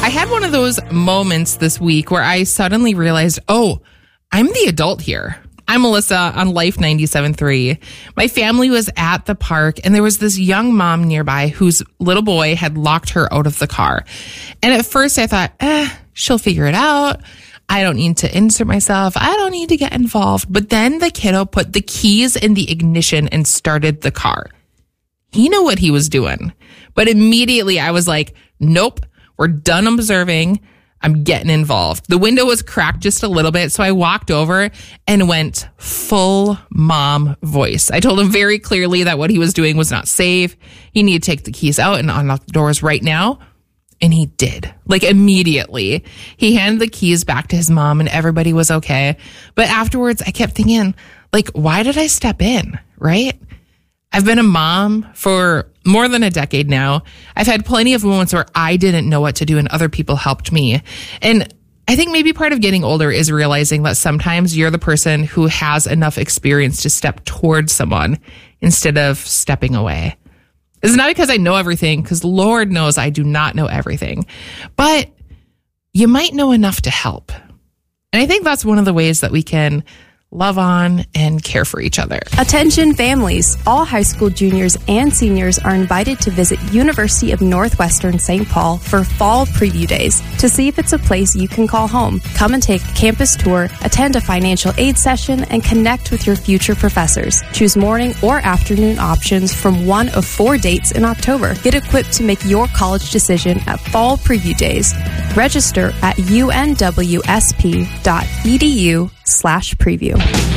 I had one of those moments this week where I suddenly realized, oh, I'm the adult here. I'm Melissa on Life 97.3. My family was at the park and there was this young mom nearby whose little boy had locked her out of the car. And at first I thought, she'll figure it out. I don't need to insert myself. I don't need to get involved. But then the kiddo put the keys in the ignition and started the car. He knew what he was doing. But immediately I was like, nope. We're done observing. I'm getting involved. The window was cracked just a little bit, so I walked over and went full mom voice. I told him very clearly that what he was doing was not safe. He needed to take the keys out and unlock the doors right now. And he did. Like immediately. He handed the keys back to his mom and everybody was okay. But afterwards, I kept thinking, like, why did I step in? Right? I've been a mom for more than a decade now. I've had plenty of moments where I didn't know what to do and other people helped me. And I think maybe part of getting older is realizing that sometimes you're the person who has enough experience to step towards someone instead of stepping away. It's not because I know everything, because Lord knows I do not know everything, but you might know enough to help. And I think that's one of the ways that we can love on and care for each other. Attention families. All high school juniors and seniors are invited to visit University of Northwestern St. Paul for fall preview days to see if it's a place you can call home. Come and take a campus tour, attend a financial aid session, and connect with your future professors. Choose morning or afternoon options from one of 4 dates in October. Get equipped to make your college decision at fall preview days. Register at unwsp.edu/preview.